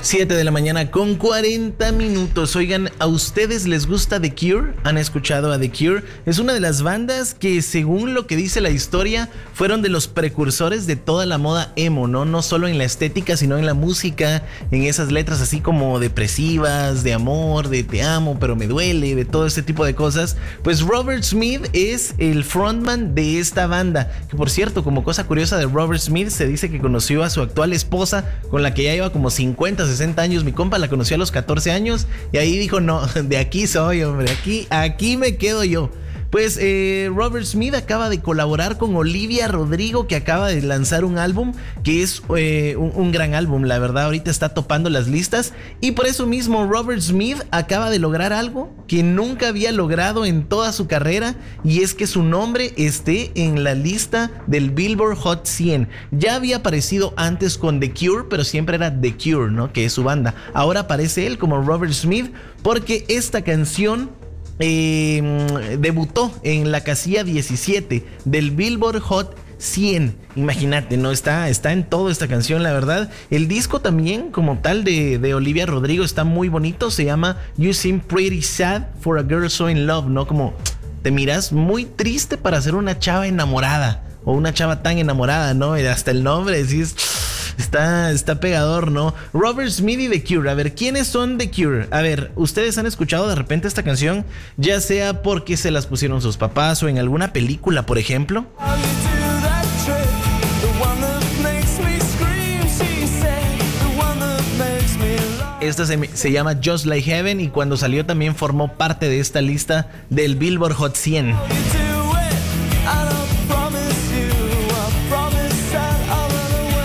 7 de la mañana con 40 minutos. Oigan, ¿a ustedes les gusta The Cure? ¿Han escuchado a The Cure? Es una de las bandas que, según lo que dice la historia, fueron de los precursores de toda la moda emo, ¿no? No solo en la estética, sino en la música, en esas letras así como depresivas, de amor, de te amo, pero me duele, de todo este tipo de cosas. Pues Robert Smith es el frontman de esta banda, que por cierto, como cosa curiosa de Robert Smith, se dice que conoció a su actual esposa, con la que ya lleva como 50, 60 años. Mi compa la conoció a los 14 años y ahí dijo, no, de aquí soy, hombre, aquí me quedo yo. Pues Robert Smith acaba de colaborar con Olivia Rodrigo, que acaba de lanzar un álbum que es un gran álbum, la verdad. Ahorita está topando las listas y por eso mismo Robert Smith acaba de lograr algo que nunca había logrado en toda su carrera, y es que su nombre esté en la lista del Billboard Hot 100. Ya había aparecido antes con The Cure, pero siempre era The Cure, ¿no? Que es su banda. Ahora aparece él como Robert Smith porque esta canción debutó en la casilla 17 del Billboard Hot 100. Imagínate, ¿no? Está en todo esta canción, la verdad. El disco también, como tal, de Olivia Rodrigo, está muy bonito. Se llama You Seem Pretty Sad for a Girl So In Love, ¿no? Como te miras muy triste para ser una chava enamorada, o una chava tan enamorada, ¿no? Y hasta el nombre, decís... Está pegador, ¿no? Robert Smith y The Cure. A ver, ¿quiénes son The Cure? A ver, ¿ustedes han escuchado de repente esta canción? Ya sea porque se las pusieron sus papás o en alguna película, por ejemplo. Esta se llama Just Like Heaven, y cuando salió también formó parte de esta lista del Billboard Hot 100.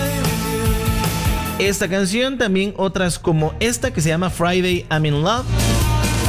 Esta canción, también otras como esta que se llama Friday I'm in Love.